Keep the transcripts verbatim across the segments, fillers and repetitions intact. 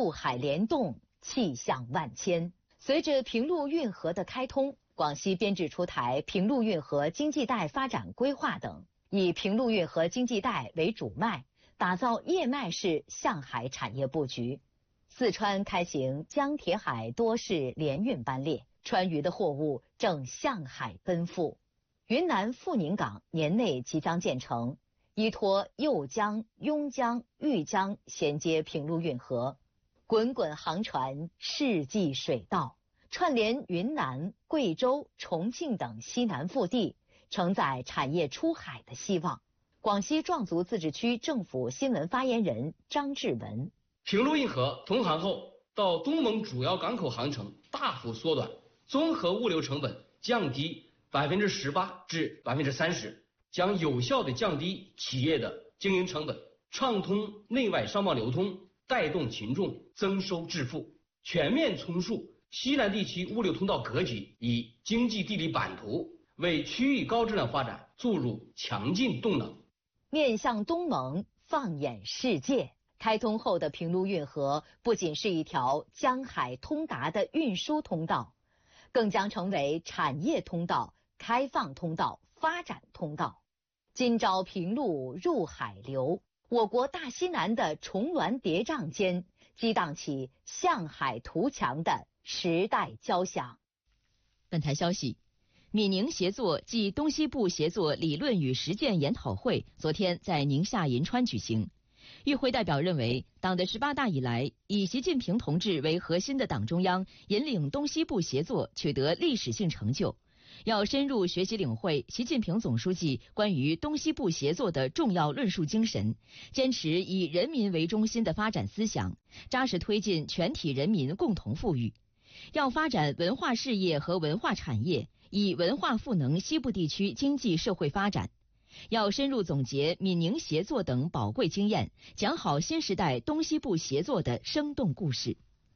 陆海联动，气象万千。随着平陆运河的开通，广西编制出台平陆运河经济带发展规划等，以平陆运河经济带为主脉，打造叶脉式向海产业布局。四川开行江铁海多式联运班列，川渝的货物正向海奔赴。云南富宁港年内即将建成，依托右江、邕江、豫江衔接平陆运河，滚滚航船，世纪水道，串联云南、贵州、重庆等西南腹地，承载产业出海的希望。广西壮族自治区政府新闻发言人张志文： 平陆运河通航后，到东盟主要港口航程大幅缩短，综合物流成本降低百分之十八至百分之三十，将有效地降低企业的经营成本，畅通内外商贸流通，带动群众增收致富，全面重塑西南地区物流通道格局与经济地理版图，为区域高质量发展注入强劲动能。 面向东盟，放眼世界，开通后的平陆运河不仅是一条江海通达的运输通道，更将成为产业通道、开放通道、发展通道。今朝平陆入海流，我国大西南的重峦叠嶂间，激荡起向海图强的时代交响。 本台消息，闽宁协作暨东西部协作理论与实践研讨会昨天在宁夏银川举行。与会代表认为，党的十八大以来，以习近平同志为核心的党中央引领东西部协作取得历史性成就，要深入学习领会习近平总书记关于东西部协作的重要论述精神，坚持以人民为中心的发展思想，扎实推进全体人民共同富裕。要发展文化事业和文化产业，以文化赋能西部地区经济社会发展。要深入总结闽宁协作等宝贵经验，讲好新时代东西部协作的生动故事。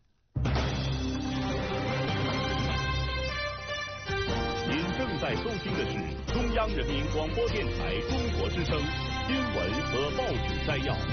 您正在收听的是中央人民广播电台中国之声新闻和报纸摘要。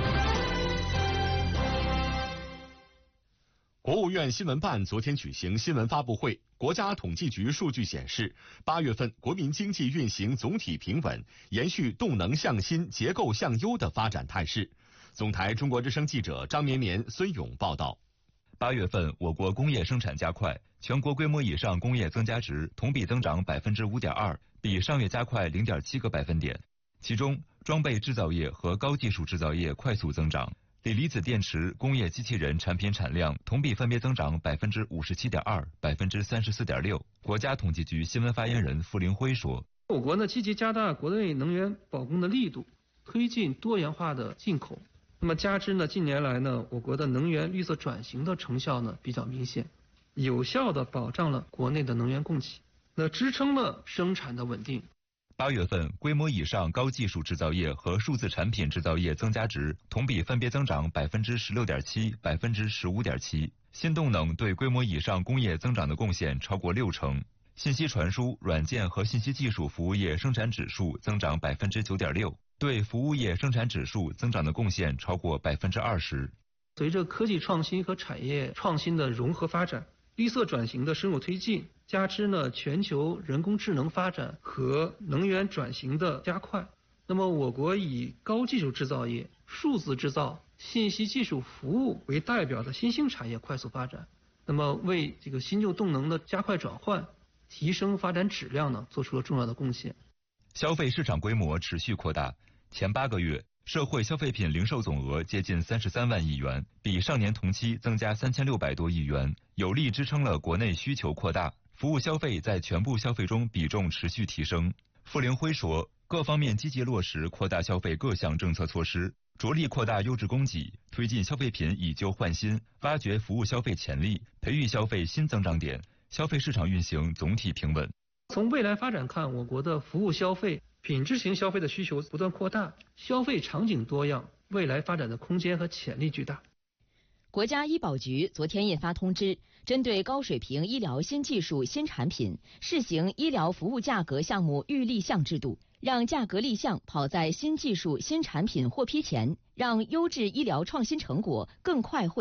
国务院新闻办昨天举行新闻发布会，国家统计局数据显示，八月份国民经济运行总体平稳，延续动能向新、结构向优的发展态势。总台中国之声记者张绵绵、孙勇报道。 八月份，我国工业生产加快，全国规模以上工业增加值同比增长百分之五点二，比上月加快零点七个百分点。其中，装备制造业和高技术制造业快速增长。锂离子电池、工业机器人产品产量同比分别增长百分之五十七点二、百分之三十四点六。国家统计局新闻发言人傅凌辉说：“ 我国呢积极加大国内能源保供的力度，推进多元化的进口。那么加之呢，近年来呢，我国的能源绿色转型的成效呢比较明显，有效的保障了国内的能源供给，那支撑了生产的稳定。” 八月份，规模以上高技术制造业和数字产品制造业增加值同比分别增长百分之十六点七、百分之十五点七。新动能对规模以上工业增长的贡献超过六成。信息传输、软件和信息技术服务业生产指数增长百分之九点六，对服务业生产指数增长的贡献超过百分之二十。 随着科技创新和产业创新的融合发展，绿色转型的深入推进，加之呢全球人工智能发展和能源转型的加快，那么我国以高技术制造业、数字制造、信息技术服务为代表的新兴产业快速发展，那么为这个新旧动能的加快转换、提升发展质量呢做出了重要的贡献。 消费市场规模持续扩大，前八个月社会消费品零售总额接近三十三万亿元，比上年同期增加三千六百多亿元，有力支撑了国内需求扩大，服务消费在全部消费中比重持续提升。傅凌辉说，各方面积极落实扩大消费各项政策措施，着力扩大优质供给，推进消费品以旧换新，挖掘服务消费潜力，培育消费新增长点，消费市场运行总体平稳。 从未来发展看，我国的服务消费、品质型消费的需求不断扩大，消费场景多样，未来发展的空间和潜力巨大。 国家医保局昨天印发通知，针对高水平医疗新技术新产品，试行医疗服务价格项目预立项制度，让价格立项跑在新技术新产品获批前，让优质医疗创新成果更快汇